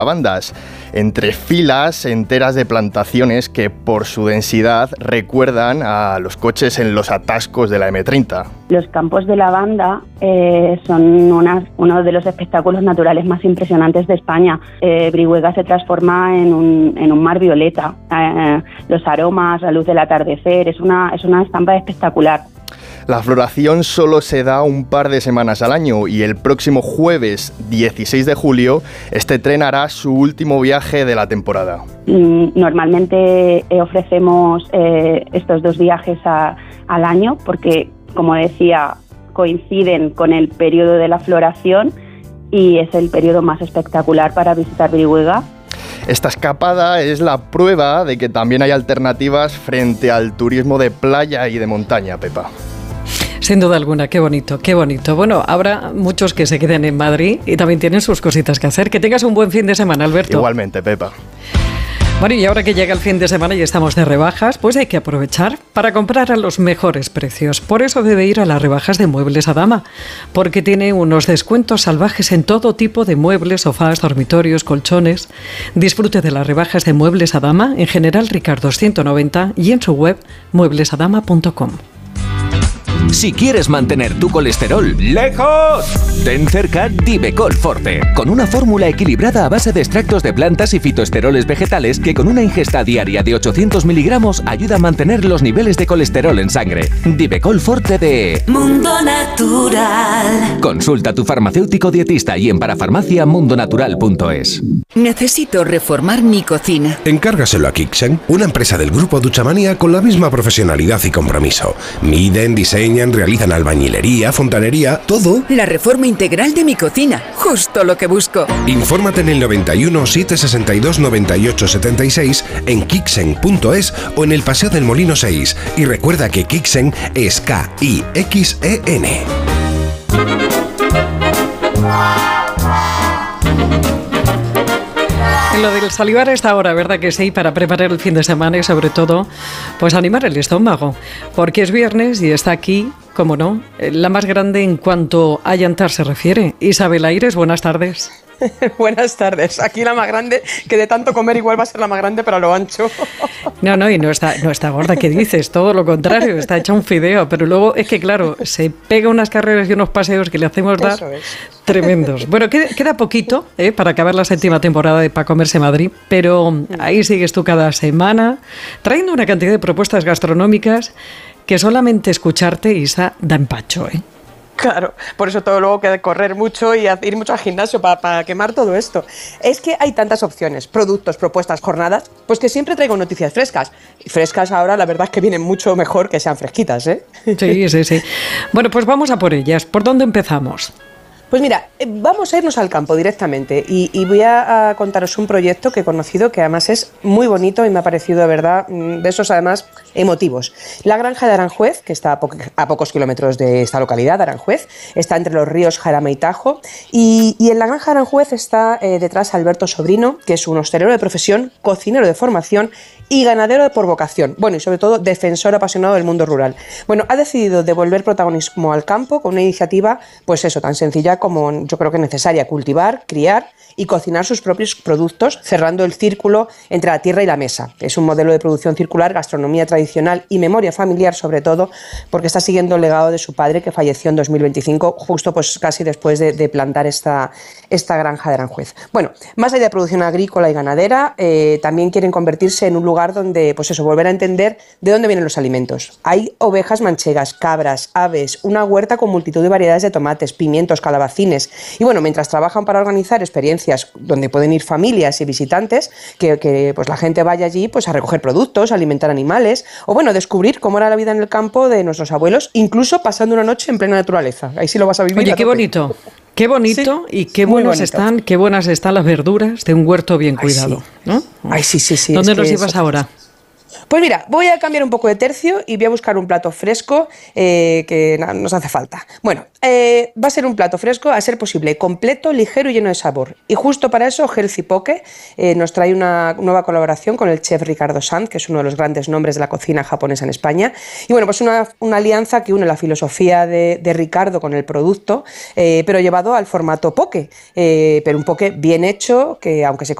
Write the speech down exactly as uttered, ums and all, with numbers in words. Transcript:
lavandas, entre filas enteras de plantaciones que por su densidad recuerdan a los coches en los atascos de la eme treinta. Los campos de lavanda eh, son una, uno de los espectáculos naturales más impresionantes de España. Eh, Brihuega se transforma en un, en un mar violeta. Eh, los aromas, la luz del atardecer, es una, es una estampa espectacular. La floración solo se da un par de semanas al año y el próximo jueves dieciséis de julio este tren hará su último viaje de la temporada. Normalmente ofrecemos eh, estos dos viajes a, al año porque, como decía, coinciden con el periodo de la floración y es el periodo más espectacular para visitar Brihuega. Esta escapada es la prueba de que también hay alternativas frente al turismo de playa y de montaña, Pepa. Sin duda alguna, qué bonito, qué bonito. Bueno, habrá muchos que se queden en Madrid y también tienen sus cositas que hacer. Que tengas un buen fin de semana, Alberto. Igualmente, Pepa. Bueno, y ahora que llega el fin de semana y estamos de rebajas, pues hay que aprovechar para comprar a los mejores precios. Por eso debe ir a las rebajas de Muebles Adama, porque tiene unos descuentos salvajes en todo tipo de muebles, sofás, dormitorios, colchones. Disfrute de las rebajas de Muebles Adama en General Ricardo ciento noventa y en su web muebles adama punto com. Si quieres mantener tu colesterol lejos, ten cerca Divecol Forte, con una fórmula equilibrada a base de extractos de plantas y fitoesteroles vegetales que con una ingesta diaria de ochocientos miligramos ayuda a mantener los niveles de colesterol en sangre. Divecol Forte de Mundo Natural. Consulta a tu farmacéutico dietista y en parafarmacia mundo natural punto es. Necesito reformar mi cocina. Encárgaselo a Kixen, una empresa del grupo Duchamania con la misma profesionalidad y compromiso. Miden, diseñan, realizan albañilería, fontanería, todo. La reforma integral de mi cocina, justo lo que busco. Infórmate en el noventa y uno, setecientos sesenta y dos, noventa y ocho setenta y seis, en kixen punto es o en el Paseo del Molino seis. Y recuerda que Kixen es K I X E N. Lo del salivar a esta hora, ¿verdad que sí? Para preparar el fin de semana y sobre todo, pues animar el estómago. Porque es viernes y está aquí, como no, la más grande en cuanto a llantar se refiere. Isabel Aires, buenas tardes. Buenas tardes. Aquí la más grande, que de tanto comer igual va a ser la más grande, pero a lo ancho. No, no, y no está, no está gorda, ¿qué dices? Todo lo contrario, está hecha un fideo. Pero luego es que, claro, se pega unas carreras y unos paseos que le hacemos dar tremendos. Bueno, queda, queda poquito ¿eh? para acabar la séptima temporada de Pa' Comerse Madrid, pero ahí sigues tú cada semana trayendo una cantidad de propuestas gastronómicas que solamente escucharte, Isa, da empacho, ¿eh? Claro, por eso todo luego queda correr mucho y ir mucho al gimnasio para, para quemar todo esto. Es que hay tantas opciones, productos, propuestas, jornadas, pues que siempre traigo noticias frescas. Y frescas ahora, la verdad es que vienen mucho mejor que sean fresquitas, ¿eh? Sí, sí, sí. Bueno, pues vamos a por ellas. ¿Por dónde empezamos? Pues mira, vamos a irnos al campo directamente y, y voy a, a contaros un proyecto que he conocido que además es muy bonito y me ha parecido de verdad de esos además emotivos. La granja de Aranjuez, que está a, po a pocos kilómetros de esta localidad, Aranjuez, está entre los ríos Jarama y Tajo y, y en la granja de Aranjuez está eh, detrás Alberto Sobrino, que es un hostelero de profesión, cocinero de formación y ganadero por vocación, bueno, y sobre todo defensor apasionado del mundo rural. Bueno, ha decidido devolver protagonismo al campo con una iniciativa, pues eso, tan sencilla como yo creo que necesaria: cultivar, criar y cocinar sus propios productos, cerrando el círculo entre la tierra y la mesa. Es un modelo de producción circular, gastronomía tradicional y memoria familiar, sobre todo porque está siguiendo el legado de su padre, que falleció en dos mil veinticinco, justo pues casi después de, de plantar esta, esta granja de Aranjuez. Bueno, más allá de producción agrícola y ganadera, eh, también quieren convertirse en un lugar donde, pues eso, volver a entender de dónde vienen los alimentos. Hay ovejas manchegas, cabras, aves, una huerta con multitud de variedades de tomates, pimientos, calabacines. Y bueno, mientras trabajan para organizar experiencias donde pueden ir familias y visitantes, que, que pues la gente vaya allí pues a recoger productos, a alimentar animales, o bueno, descubrir cómo era la vida en el campo de nuestros abuelos, incluso pasando una noche en plena naturaleza. Ahí sí lo vas a vivir. Oye, qué bonito. Qué bonito sí, y qué buenas están, qué buenas están las verduras de un huerto bien cuidado, Ay, sí. ¿no? Ay, sí, sí, sí. ¿Dónde es los que llevas es... ahora? Pues mira, voy a cambiar un poco de tercio y voy a buscar un plato fresco eh, que na, nos hace falta. Bueno, eh, va a ser un plato fresco, a ser posible, completo, ligero y lleno de sabor. Y justo para eso, Healthy Poke eh, nos trae una nueva colaboración con el chef Ricardo Sanz, que es uno de los grandes nombres de la cocina japonesa en España. Y bueno, pues una, una alianza que une la filosofía de, de Ricardo con el producto, eh, pero llevado al formato poke, eh, pero un poke bien hecho, que aunque se